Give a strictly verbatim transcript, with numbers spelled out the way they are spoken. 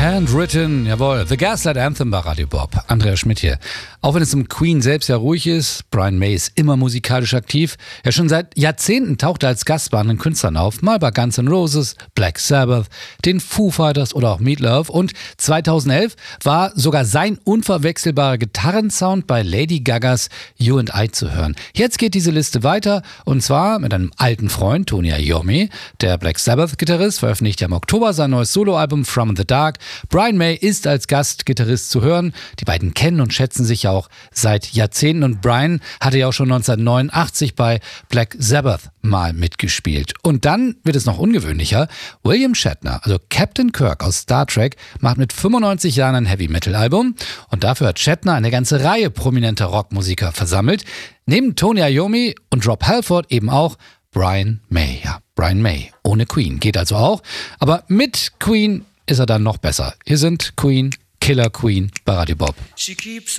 Handwritten, jawohl. The Gaslight Anthem bei Radio Bob. Andreas Schmidt hier. Auch wenn es um Queen selbst ja ruhig ist, Brian May ist immer musikalisch aktiv. Ja, schon seit Jahrzehnten taucht er als Gast bei anderen Künstlern auf. Mal bei Guns N' Roses, Black Sabbath, den Foo Fighters oder auch Meatloaf. Und zweitausendelf war sogar sein unverwechselbarer Gitarrensound bei Lady Gagas You and I zu hören. Jetzt geht diese Liste weiter und zwar mit einem alten Freund, Tony Iommi. Der Black Sabbath-Gitarrist veröffentlicht ja im Oktober sein neues Soloalbum From the Dark. Brian May ist als Gastgitarrist zu hören. Die beiden kennen und schätzen sich ja auch seit Jahrzehnten und Brian hatte ja auch schon neunzehnhundertneunundachtzig bei Black Sabbath mal mitgespielt. Und dann wird es noch ungewöhnlicher. William Shatner, also Captain Kirk aus Star Trek, macht mit fünfundneunzig Jahren ein Heavy-Metal-Album und dafür hat Shatner eine ganze Reihe prominenter Rockmusiker versammelt. Neben Tony Iommi und Rob Halford eben auch Brian May. Ja, Brian May ohne Queen geht also auch, aber mit Queen ist er dann noch besser. Hier sind Queen, Killer Queen bei Radio Bob. She keeps